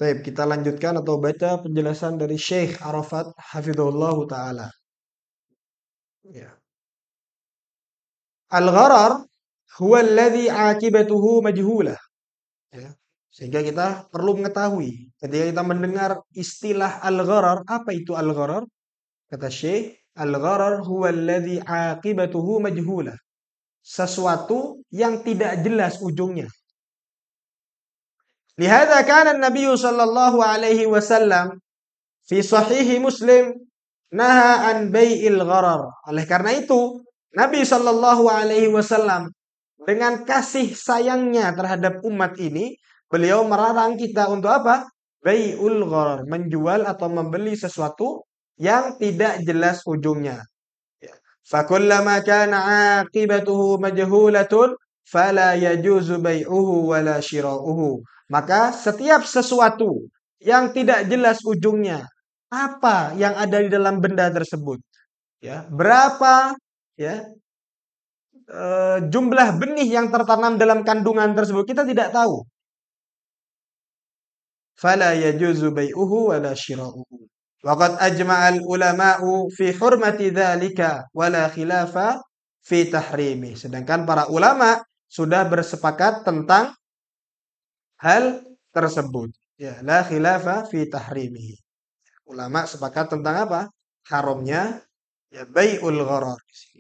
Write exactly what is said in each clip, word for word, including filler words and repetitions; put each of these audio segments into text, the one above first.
Baik, kita lanjutkan atau baca penjelasan dari Syekh Arafat hafizahullah taala. Ya. Al-gharar huwa alladhi 'aqibatuhu majhulah. Ya. Sehingga kita perlu mengetahui ketika kita mendengar istilah al-gharar, apa itu al-gharar? Kata Syekh, al-gharar huwa alladhi 'aqibatuhu majhulah. Sesuatu yang tidak jelas ujungnya. Lihada kana Nabi sallallahu alaihi wasallam fi sahih Muslim naha an bai'il gharar. Oleh karena itu, Nabi sallallahu alaihi wasallam dengan kasih sayangnya terhadap umat ini, beliau melarang kita untuk apa? Bai'ul gharar, menjual atau membeli sesuatu yang tidak jelas ujungnya. Ya. Fakullama kana 'aqibatuhu majhulatun fala yajuzu bai'uhu wala shira'uhu. Maka setiap sesuatu yang tidak jelas ujungnya, apa yang ada di dalam benda tersebut, ya, berapa, ya, eh, jumlah benih yang tertanam dalam kandungan tersebut kita tidak tahu. Fala yajuzu bai'uhu wala shira'uhu. Waqad ajma'al ulama'u fi hurmati dzalika wala khilafa fi tahrimi. Sedangkan para ulama sudah bersepakat tentang hal tersebut. Ya, la khilafa fi tahrimi. Ulama sepakat tentang apa? Haramnya ya bai'ul gharar.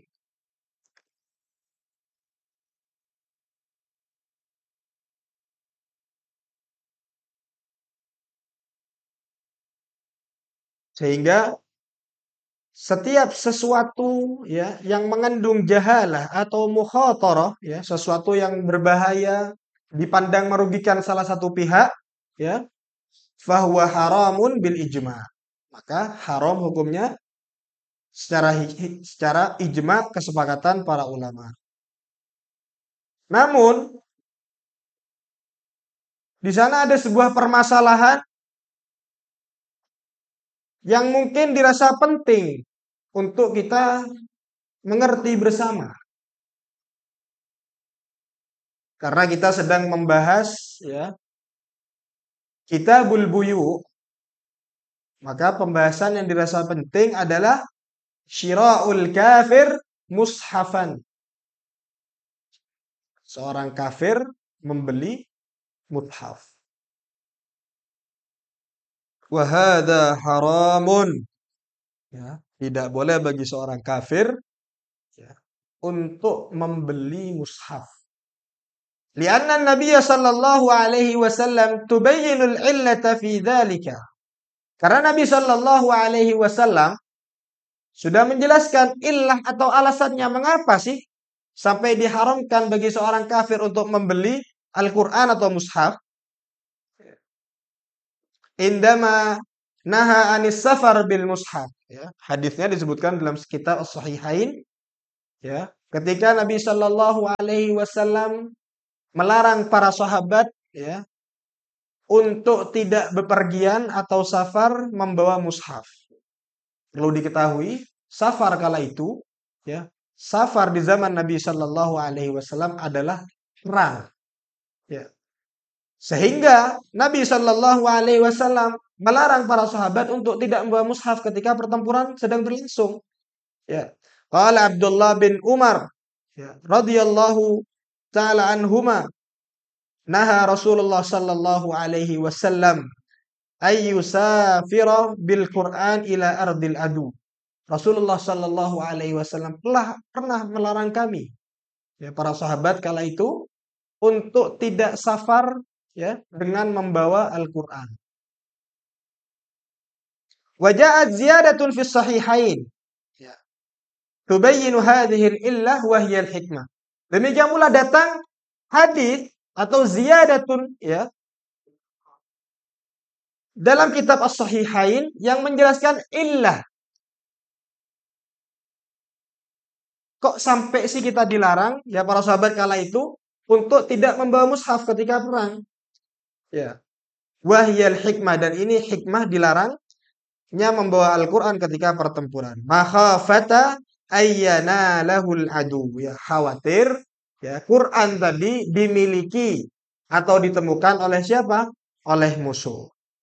Sehingga setiap sesuatu ya yang mengandung jahalah atau mukhatarah ya, sesuatu yang berbahaya dipandang merugikan salah satu pihak ya, fahuwa haramun bil ijma. Maka haram hukumnya secara secara ijma, kesepakatan para ulama. Namun di sana ada sebuah permasalahan yang mungkin dirasa penting untuk kita mengerti bersama. Karena kita sedang membahas ya Kitabul Buyu, maka pembahasan yang dirasa penting adalah syira'ul kafir mushafan. Seorang kafir membeli mushaf. Wa hadza haramun. Ya, tidak boleh bagi seorang kafir ya, untuk membeli mushaf. Lianna Nabi sallallahu alaihi wasallam tubayyinul illata fi dzalika. Karena Nabi sallallahu alaihi wasallam sudah menjelaskan illah atau alasannya mengapa sih sampai diharamkan bagi seorang kafir untuk membeli Al-Qur'an atau mushaf. Indama naha anis safar bil mushaf ya. Hadisnya disebutkan dalam kitab As-Sahihain ya. Ketika Nabi sallallahu alaihi wasallam melarang para sahabat ya untuk tidak bepergian atau safar membawa mushaf. Perlu diketahui, safar kala itu ya, safar di zaman Nabi sallallahu alaihi wasallam adalah perang. Ya. Sehingga Nabi sallallahu alaihi wasallam melarang para sahabat untuk tidak membawa mushaf ketika pertempuran sedang berlangsung. Ya. Qala Abdullah bin Umar ya, radhiyallahu ta'ala anhuma, naha Rasulullah sallallahu alaihi wasallam ayyusafira bil Qur'an ila ardil adu. Rasulullah sallallahu alaihi wasallam telah pernah melarang kami ya para sahabat kala itu untuk tidak safar ya dengan membawa Al-Qur'an. Wa ja'at ziyadatun fi sahihain ya. Tubayyinu hadhihi al-illah wa hiya al-hikmah. Demikian pula datang hadis atau ziyadatun ya dalam kitab As-Sahihain yang menjelaskan illah. Kok sampai sih kita dilarang ya para sahabat kala itu untuk tidak membawa mushaf ketika perang. Ya. Wahyal hikmah, dan ini hikmah dilarangnya membawa Al-Qur'an ketika pertempuran. Makhafata ayyana lahul adu ya, khawatir ya Quran tadi dimiliki atau ditemukan oleh siapa? Oleh musuh.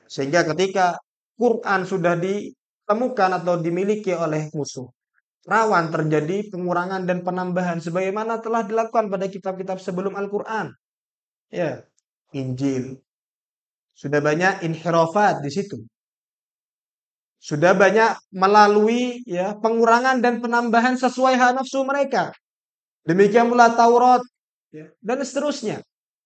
Sehingga ketika Quran sudah ditemukan atau dimiliki oleh musuh, rawan terjadi pengurangan dan penambahan sebagaimana telah dilakukan pada kitab-kitab sebelum Al-Quran. Ya, Injil. Sudah banyak inhirafat di situ. Sudah banyak melalui ya pengurangan dan penambahan sesuai hawa nafsu mereka. Demikian pula Taurat ya, dan seterusnya.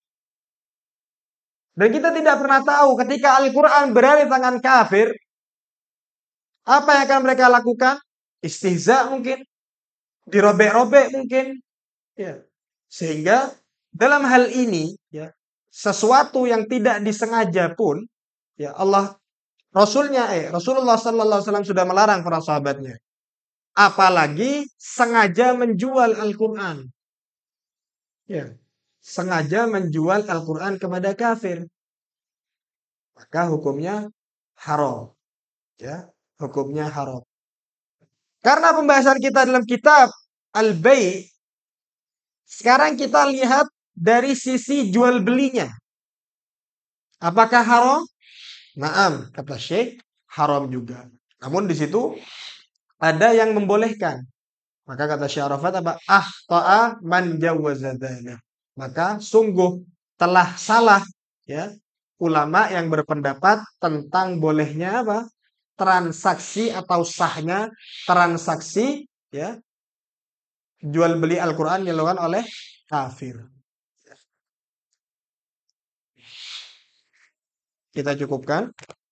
Dan kita tidak pernah tahu ketika Al-Quran berada di tangan kafir, apa yang akan mereka lakukan? Istihza mungkin, dirobek-robek mungkin, ya. Sehingga dalam hal ini, ya, sesuatu yang tidak disengaja pun, ya Allah Rasulnya, eh Rasulullah Sallallahu Alaihi Wasallam sudah melarang para sahabatnya. Apalagi sengaja menjual Al-Quran, ya, sengaja menjual Al-Quran kepada kafir, maka hukumnya haram, ya, hukumnya haram. Karena pembahasan kita dalam kitab Al-Bai', sekarang kita lihat dari sisi jual belinya. Apakah haram? Naam, kata Syekh, haram juga. Namun di situ ada yang membolehkan. Maka kata Syekh Arafat apa? Ahta'a man jawaza dzalik. Maka sungguh telah salah ya ulama yang berpendapat tentang bolehnya apa? Transaksi atau sahnya transaksi ya jual beli Al-Qur'an yang dilakukan oleh kafir. Kita cukupkan.